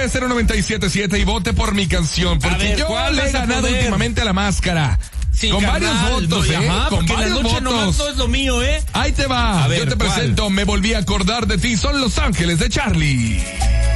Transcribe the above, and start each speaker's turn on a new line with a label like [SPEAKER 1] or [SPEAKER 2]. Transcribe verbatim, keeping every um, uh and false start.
[SPEAKER 1] nueve cero nueve siete siete y vote por mi canción, porque
[SPEAKER 2] ver,
[SPEAKER 1] yo
[SPEAKER 2] ¿cuál
[SPEAKER 1] le he
[SPEAKER 2] vas a
[SPEAKER 1] ganado
[SPEAKER 2] poner?
[SPEAKER 1] últimamente a la máscara.
[SPEAKER 2] Sí,
[SPEAKER 1] con
[SPEAKER 2] carnal,
[SPEAKER 1] varios votos,
[SPEAKER 2] no,
[SPEAKER 1] ¿eh?
[SPEAKER 2] ajá,
[SPEAKER 1] Con
[SPEAKER 2] porque
[SPEAKER 1] varios
[SPEAKER 2] la noche nomás
[SPEAKER 1] votos.
[SPEAKER 2] no es lo mío, ¿eh?
[SPEAKER 1] Ahí te va.
[SPEAKER 2] A ver,
[SPEAKER 1] yo te
[SPEAKER 2] ¿cuál?
[SPEAKER 1] presento, me volví a acordar de ti, son Los Ángeles de Charlie.